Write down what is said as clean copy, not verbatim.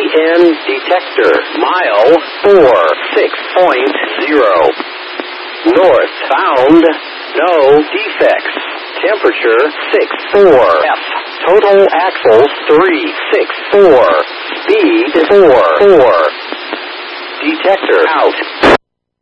EN detector. Mile 46.0. Northbound. No defects. Temperature 64. F. Total axles 364. Speed 4. Detector out.